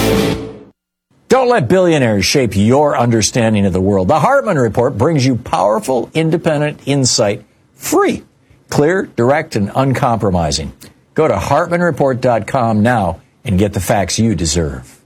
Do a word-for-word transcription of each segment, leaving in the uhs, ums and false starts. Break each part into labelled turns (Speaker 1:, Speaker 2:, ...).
Speaker 1: Don't let billionaires shape your understanding of the world. The Hartman Report brings you powerful, independent insight, free, clear, direct, and uncompromising. Go to Hartman Report dot com now and get the facts you deserve.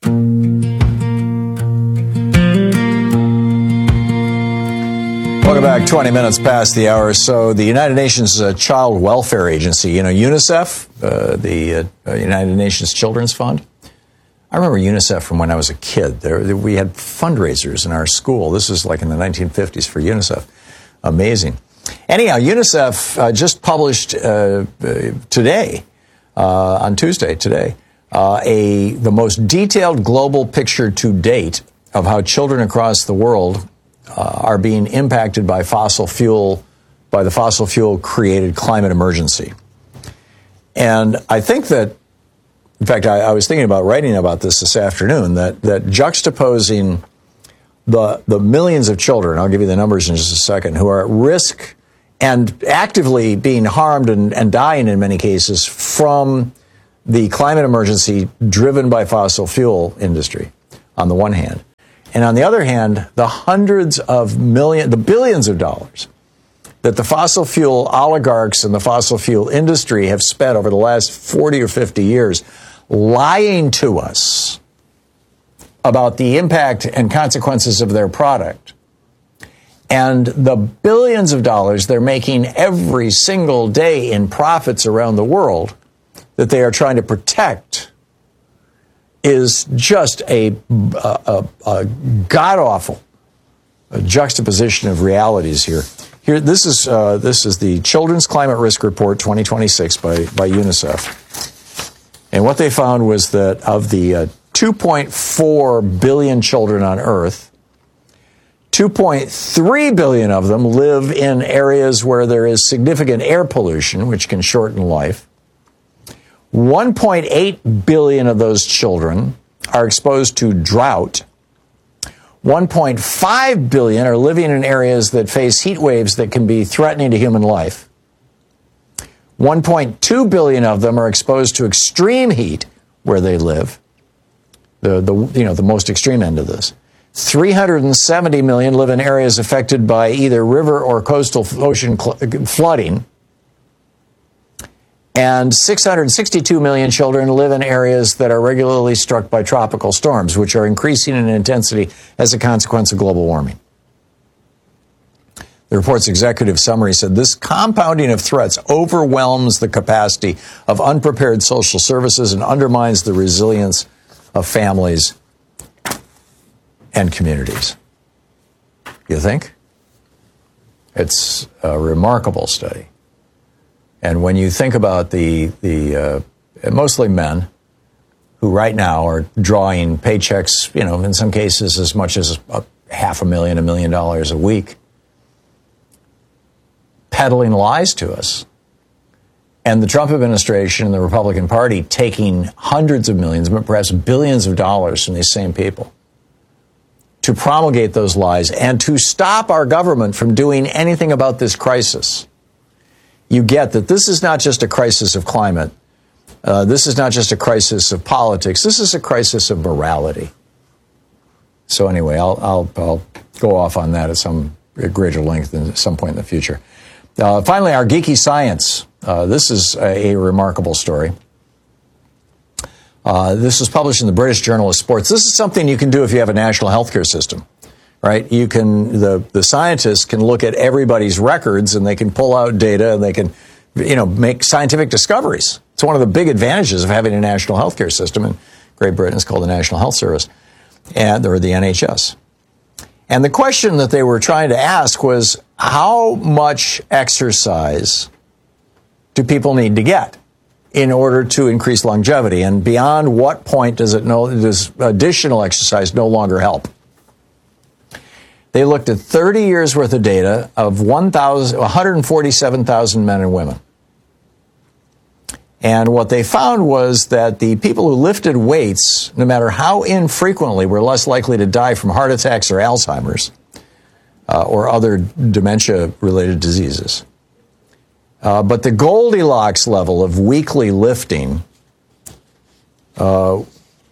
Speaker 1: Welcome back. twenty minutes past the hour. So the United Nations uh, Child Welfare Agency, you know, UNICEF, uh, the uh, United Nations Children's Fund. I remember UNICEF from when I was a kid. There, we had fundraisers in our school. This was like in the nineteen fifties for UNICEF. Amazing. Anyhow, UNICEF uh, just published uh, today, uh, on Tuesday, today, uh, a the most detailed global picture to date of how children across the world uh, are being impacted by fossil fuel, by the fossil fuel created climate emergency. And I think that, in fact, I, I was thinking about writing about this this afternoon, that, that juxtaposing the the millions of children, I'll give you the numbers in just a second, who are at risk and actively being harmed and, and dying in many cases from the climate emergency driven by fossil fuel industry, on the one hand. And on the other hand, the hundreds of million, the billions of dollars that the fossil fuel oligarchs and the fossil fuel industry have spent over the last forty or fifty years lying to us about the impact and consequences of their product, and the billions of dollars they're making every single day in profits around the world that they are trying to protect, is just a, a, a god-awful juxtaposition of realities here. Here, this is uh, this is the Children's Climate Risk Report twenty twenty-six by by UNICEF, and what they found was that of the uh, two point four billion children on Earth, two point three billion of them live in areas where there is significant air pollution, which can shorten life. one point eight billion of those children are exposed to drought. one point five billion are living in areas that face heat waves that can be threatening to human life. one point two billion of them are exposed to extreme heat where they live. The, the, you know, the most extreme end of this. three hundred seventy million live in areas affected by either river or coastal ocean cl- flooding. And six hundred sixty-two million children live in areas that are regularly struck by tropical storms, which are increasing in intensity as a consequence of global warming. The report's executive summary said this compounding of threats overwhelms the capacity of unprepared social services and undermines the resilience of families and communities. You think? It's a remarkable study. And when you think about the, the uh, mostly men who right now are drawing paychecks, you know, in some cases as much as a half a million, a million dollars a week, peddling lies to us, and the Trump administration and the Republican Party taking hundreds of millions, perhaps billions of dollars from these same people to promulgate those lies and to stop our government from doing anything about this crisis. You get that this is not just a crisis of climate. Uh, this is not just a crisis of politics. This is a crisis of morality. So anyway, I'll, I'll, I'll go off on that at some greater length at some point in the future. Uh, finally, our geeky science. Uh, this is a, a remarkable story. Uh, this was published in the British Journal of Sports. This is something you can do if you have a national healthcare system, right? You can, the, the scientists can look at everybody's records and they can pull out data and they can, you know, make scientific discoveries. It's one of the big advantages of having a national healthcare system in Great Britain. It's called the National Health Service, and or the N H S. And the question that they were trying to ask was, how much exercise do people need to get in order to increase longevity? And beyond what point does it no, does additional exercise no longer help? They looked at thirty years worth of data of one hundred forty-seven thousand men and women. And what they found was that the people who lifted weights, no matter how infrequently, were less likely to die from heart attacks or Alzheimer's uh, or other dementia-related diseases. Uh, but the Goldilocks level of weekly lifting uh,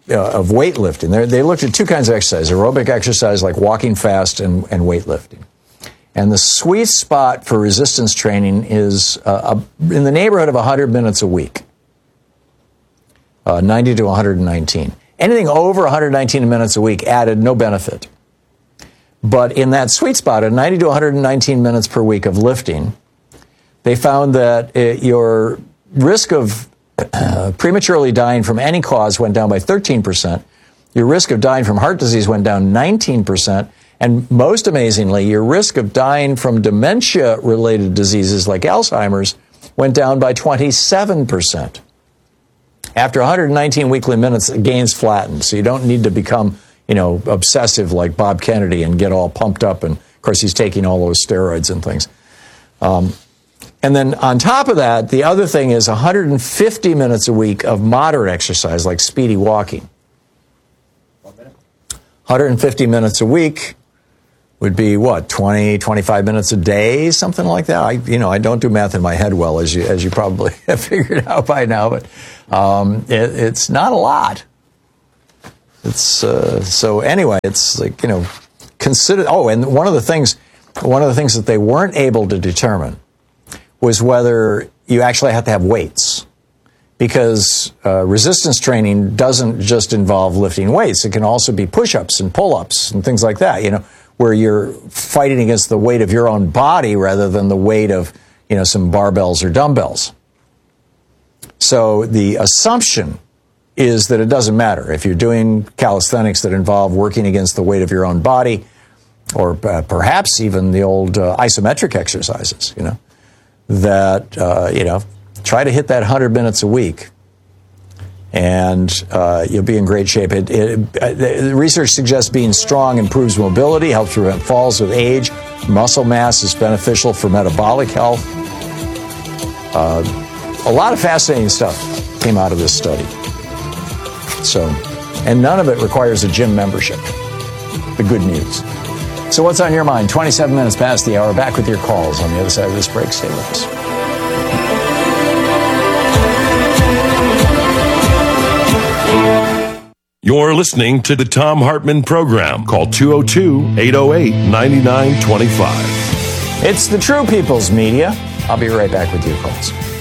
Speaker 1: uh, of weightlifting. They're, they looked at two kinds of exercise, aerobic exercise like walking fast and, and weightlifting. And the sweet spot for resistance training is uh, in the neighborhood of one hundred minutes a week, uh, ninety to one hundred nineteen. Anything over one hundred nineteen minutes a week added no benefit. But in that sweet spot of ninety to one hundred nineteen minutes per week of lifting, they found that it, your risk of uh, prematurely dying from any cause went down by thirteen percent. Your risk of dying from heart disease went down nineteen percent. And most amazingly, your risk of dying from dementia-related diseases like Alzheimer's went down by twenty-seven percent. After one hundred nineteen weekly minutes, the gains flattened. So you don't need to become, you know, obsessive like Bob Kennedy and get all pumped up. And, of course, he's taking all those steroids and things. Um, and then on top of that, the other thing is one hundred fifty minutes a week of moderate exercise like speedy walking. One minute. one hundred fifty minutes a week would be what, twenty, twenty-five minutes a day, something like that. I, you know, I don't do math in my head well, as you as you probably have figured out by now, but um, it, it's not a lot. It's uh, so anyway. It's like, you know, consider. Oh, and one of the things, one of the things that they weren't able to determine was whether you actually have to have weights, because uh, resistance training doesn't just involve lifting weights. It can also be push-ups and pull-ups and things like that. You know, where you're fighting against the weight of your own body rather than the weight of, you know, some barbells or dumbbells. So the assumption is that it doesn't matter if you're doing calisthenics that involve working against the weight of your own body, or uh, perhaps even the old uh, isometric exercises, you know, that, uh, you know, try to hit that one hundred minutes a week, and uh, you'll be in great shape. It, it, the research suggests being strong improves mobility, helps prevent falls with age. Muscle mass is beneficial for metabolic health. Uh, a lot of fascinating stuff came out of this study. So, and none of it requires a gym membership. The good news. So what's on your mind? twenty-seven minutes past the hour. Back with your calls on the other side of this break. Stay with us.
Speaker 2: You're listening to the Thom Hartmann Program. Call two oh two, eight oh eight, nine nine two five.
Speaker 1: It's the True People's Media. I'll be right back with your calls.